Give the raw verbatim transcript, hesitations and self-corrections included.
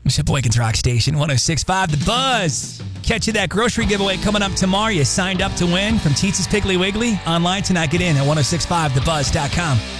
Sheboygan's Rock Station, one oh six point five The Buzz. Catch you that grocery giveaway coming up tomorrow. You signed up to win from Teet's Piggly Wiggly. Online tonight. Get in at ten sixty-five the buzz dot com.